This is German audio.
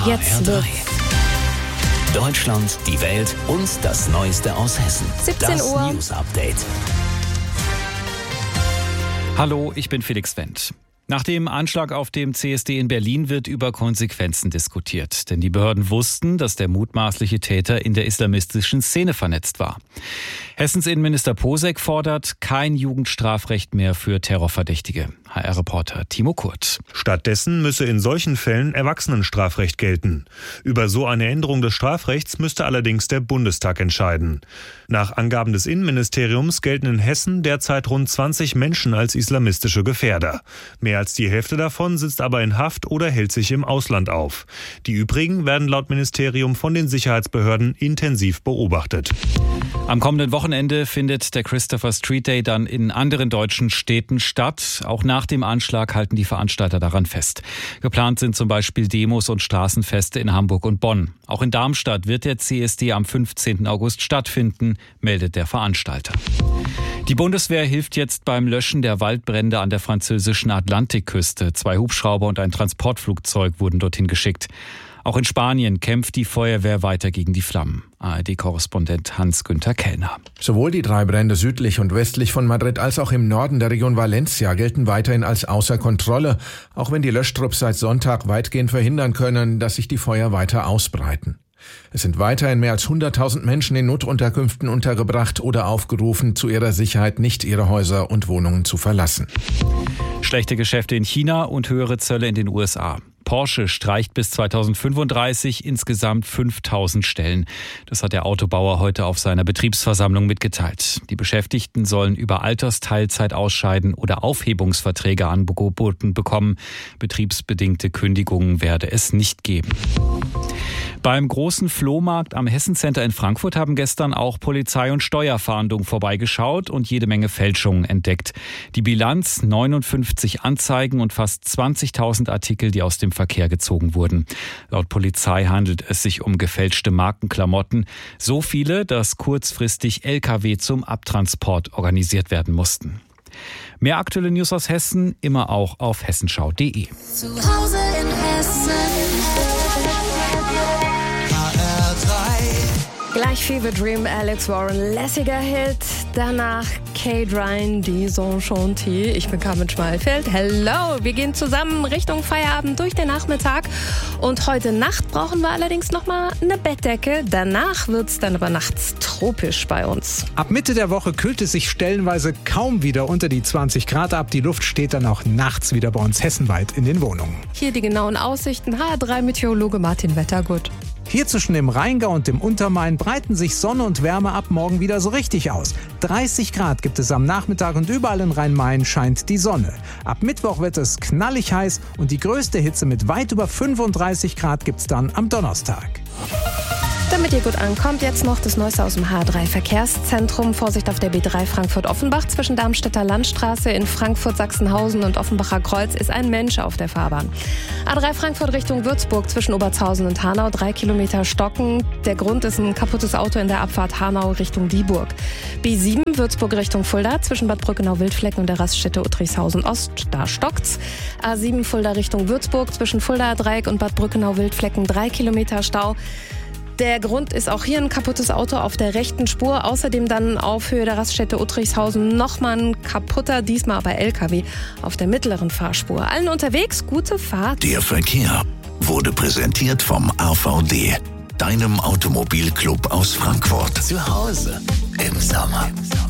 Jetzt HR3. wird's Deutschland, die Welt und das Neueste aus Hessen. 17 das Uhr. News Update. Hallo, ich bin Felix Wendt. Nach dem Anschlag auf dem CSD in Berlin wird über Konsequenzen diskutiert. Denn die Behörden wussten, dass der mutmaßliche Täter in der islamistischen Szene vernetzt war. Hessens Innenminister Posek fordert kein Jugendstrafrecht mehr für Terrorverdächtige. HR-Reporter Timo Kurt. Stattdessen müsse in solchen Fällen Erwachsenenstrafrecht gelten. Über so eine Änderung des Strafrechts müsste allerdings der Bundestag entscheiden. Nach Angaben des Innenministeriums gelten in Hessen derzeit rund 20 Menschen als islamistische Gefährder. Mehr als die Hälfte davon sitzt aber in Haft oder hält sich im Ausland auf. Die übrigen werden laut Ministerium von den Sicherheitsbehörden intensiv beobachtet. Am kommenden Wochenende findet der Christopher Street Day dann in anderen deutschen Städten statt. Auch nach dem Anschlag halten die Veranstalter daran fest. Geplant sind zum Beispiel Demos und Straßenfeste in Hamburg und Bonn. Auch in Darmstadt wird der CSD am 15. August stattfinden, meldet der Veranstalter. Die Bundeswehr hilft jetzt beim Löschen der Waldbrände an der französischen Atlantikküste. 2 Hubschrauber und ein Transportflugzeug wurden dorthin geschickt. Auch in Spanien kämpft die Feuerwehr weiter gegen die Flammen. ARD-Korrespondent Hans-Günther Kellner. Sowohl die 3 Brände südlich und westlich von Madrid als auch im Norden der Region Valencia gelten weiterhin als außer Kontrolle, auch wenn die Löschtrupps seit Sonntag weitgehend verhindern können, dass sich die Feuer weiter ausbreiten. Es sind weiterhin mehr als 100.000 Menschen in Notunterkünften untergebracht oder aufgerufen, zu ihrer Sicherheit nicht ihre Häuser und Wohnungen zu verlassen. Schlechte Geschäfte in China und höhere Zölle in den USA. Porsche streicht bis 2035 insgesamt 5.000 Stellen. Das hat der Autobauer heute auf seiner Betriebsversammlung mitgeteilt. Die Beschäftigten sollen über Altersteilzeit ausscheiden oder Aufhebungsverträge angeboten bekommen. Betriebsbedingte Kündigungen werde es nicht geben. Beim großen Flohmarkt am Hessen-Center in Frankfurt haben gestern auch Polizei und Steuerfahndung vorbeigeschaut und jede Menge Fälschungen entdeckt. Die Bilanz: 59 Anzeigen und fast 20.000 Artikel, die aus dem Verkehr gezogen wurden. Laut Polizei handelt es sich um gefälschte Markenklamotten. So viele, dass kurzfristig Lkw zum Abtransport organisiert werden mussten. Mehr aktuelle News aus Hessen immer auch auf hessenschau.de. zu Hause in Hessen. Gleich Fever Dream, Alex Warren, lässiger Hit. Danach Kate Ryan, Desenchanté. Ich bin Carmen Schmalfeld. Hello, wir gehen zusammen Richtung Feierabend durch den Nachmittag. Und heute Nacht brauchen wir allerdings nochmal eine Bettdecke. Danach wird's dann aber nachts tropisch bei uns. Ab Mitte der Woche kühlt es sich stellenweise kaum wieder unter die 20 Grad ab. Die Luft steht dann auch nachts wieder bei uns hessenweit in den Wohnungen. Hier die genauen Aussichten. HR3-Meteorologe Martin Wettergut. Hier zwischen dem Rheingau und dem Untermain breiten sich Sonne und Wärme ab morgen wieder so richtig aus. 30 Grad gibt es am Nachmittag und überall in Rhein-Main scheint die Sonne. Ab Mittwoch wird es knallig heiß und die größte Hitze mit weit über 35 Grad gibt's dann am Donnerstag. Damit ihr gut ankommt, jetzt noch das Neueste aus dem H3-Verkehrszentrum. Vorsicht auf der B3 Frankfurt-Offenbach. Zwischen Darmstädter Landstraße in Frankfurt-Sachsenhausen und Offenbacher Kreuz ist ein Mensch auf der Fahrbahn. A3 Frankfurt Richtung Würzburg zwischen Obertshausen und Hanau. 3 Kilometer stocken. Der Grund ist ein kaputtes Auto in der Abfahrt Hanau Richtung Dieburg. B7 Würzburg Richtung Fulda. Zwischen Bad Brückenau-Wildflecken und der Raststätte Uttrichshausen-Ost. Da stockt's. A7 Fulda Richtung Würzburg. Zwischen Fulda-Dreieck und Bad Brückenau-Wildflecken 3 Kilometer Stau. Der Grund ist auch hier ein kaputtes Auto auf der rechten Spur. Außerdem dann auf Höhe der Raststätte Uttrichshausen nochmal ein kaputter, diesmal aber LKW auf der mittleren Fahrspur. Allen unterwegs, gute Fahrt. Der Verkehr wurde präsentiert vom AVD, deinem Automobilclub aus Frankfurt. Zu Hause im Sommer.